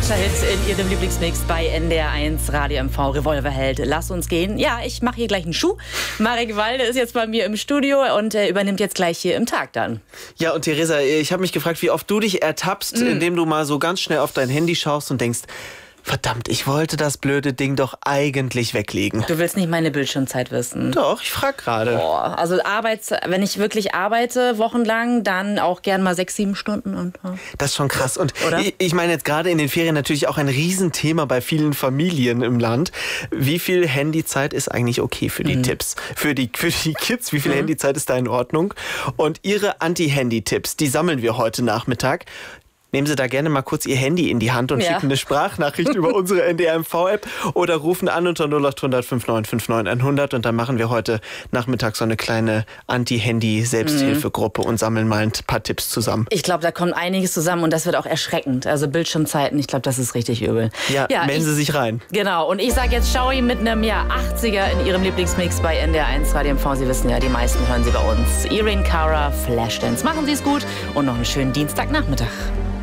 deutscher Hit in Ihrem Lieblingsmix bei NDR1 Radio MV Revolverheld. Lass uns gehen. Ja, ich mache hier gleich einen Schuh. Marek Walde ist jetzt bei mir im Studio und übernimmt jetzt gleich hier im Tag dann. Ja, und Theresa, ich habe mich gefragt, wie oft du dich ertappst, indem du mal so ganz schnell auf dein Handy schaust und denkst, verdammt, ich wollte das blöde Ding doch eigentlich weglegen. Du willst nicht meine Bildschirmzeit wissen. Doch, ich frag gerade. Also wenn ich wirklich arbeite wochenlang, dann auch gern mal 6-7 Stunden. Und, Das ist schon krass. Und Oder? ich meine jetzt gerade in den Ferien natürlich auch ein Riesenthema bei vielen Familien im Land. Wie viel Handyzeit ist eigentlich okay für die Tipps? Für die Kids, wie viel Handyzeit ist da in Ordnung? Und ihre Anti-Handy-Tipps, die sammeln wir heute Nachmittag. Nehmen Sie da gerne mal kurz Ihr Handy in die Hand und schicken eine Sprachnachricht über unsere NDR-MV-App oder rufen an unter 0800 5959 100 und dann machen wir heute Nachmittag so eine kleine Anti-Handy-Selbsthilfegruppe und sammeln mal ein paar Tipps zusammen. Ich glaube, da kommt einiges zusammen und das wird auch erschreckend. Also Bildschirmzeiten, ich glaube, das ist richtig übel. Ja, melden Sie sich rein. Genau, und ich sage jetzt Schaui mit einem 80er in Ihrem Lieblingsmix bei NDR1 Radio MV. Sie wissen ja, die meisten hören Sie bei uns. Irene Cara, Flashdance. Machen Sie es gut und noch einen schönen Dienstagnachmittag.